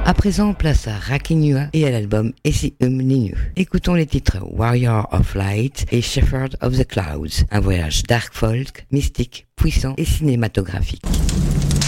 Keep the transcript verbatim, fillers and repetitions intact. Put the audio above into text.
À présent, place à Rakinua et à l'album Esi Um Ninu. Écoutons les titres Warrior of Light et Shepherd of the Clouds, un voyage dark folk, mystique, puissant et cinématographique.